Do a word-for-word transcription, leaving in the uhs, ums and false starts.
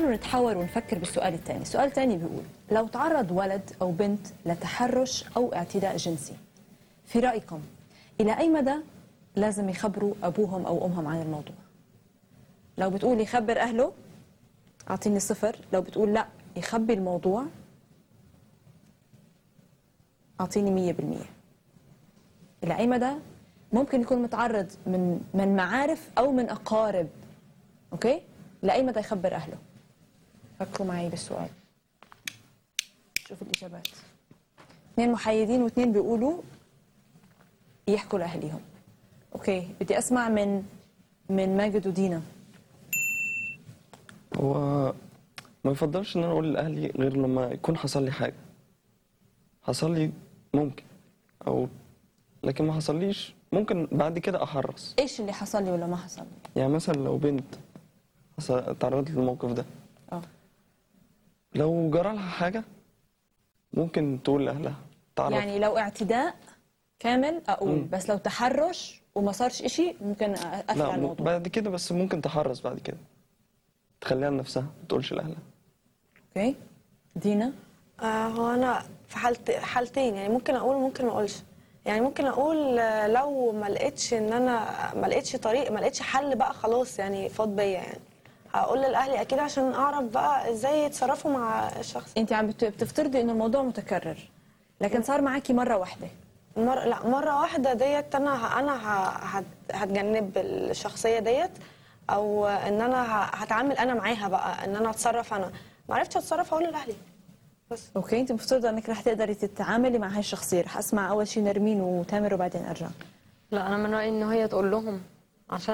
تعالوا نتحاور ونفكر بالسؤال الثاني. السؤال الثاني بيقول لو تعرض ولد أو بنت لتحرش أو اعتداء جنسي، في رأيكم إلى أي مدى لازم يخبروا أبوهم أو أمهم عن الموضوع؟ لو بتقول يخبر أهله أعطيني صفر، لو بتقول لا يخبي الموضوع أعطيني مية بالمية. إلى أي مدى ممكن يكون متعرض من من معارف أو من أقارب، أوكي؟ لأي مدى يخبر أهله؟ فكروا معي بالسؤال، شوفوا الإجابات. اثنين محايدين واثنين بيقولوا يحكوا لأهليهم. أوكي، بدي أسمع من من ماجد ودينا. هو ما يفضلش ان انا اقول لاهلي غير لما يكون حصل لي حاجه. حصل لي ممكن، او لكن ما حصليش ممكن بعد كده احرص. إيش اللي حصل لي ولا ما حصل لي؟ يعني مثلا لو بنت تعرضت للموقف ده، اه لو جرى لها حاجه ممكن تقول لاهلها تعرف. يعني لو اعتداء كامل اقول، مم. بس لو تحرش وما صارش إشي ممكن اقفل على لا الموضوع. بعد كده بس ممكن تحرص بعد كده، تخليها لنفسها ما تقولش لاهلها. اوكي دينا. آه هو انا في حالت حالتين، يعني ممكن اقول وممكن ما اقولش. يعني ممكن اقول آه، لو ما لقيتش ان انا ما لقيتش طريق، ما لقيتش حل بقى خلاص يعني فاض بيا، يعني هقول لاهلي اكيد عشان اعرف بقى ازاي يتصرفوا مع الشخص. انت عم بت- بتفترضي انه الموضوع متكرر، لكن صار معك مره واحده. مر... لا مره واحده ديت انا ه... انا ه... هت... هتجنب الشخصيه ديت، او ان انا ه... هتعامل انا معاها بقى، ان انا اتصرف. انا ما عرفتش اتصرف هقول لاهلي بس. اوكي، انت مفترضه انك رح تقدري تتعاملي مع هاي الشخصيه. رح اسمع اول شيء نرمين وتامر وبعدين ارجع. لا انا من رايي ان هي تقول لهم، عشان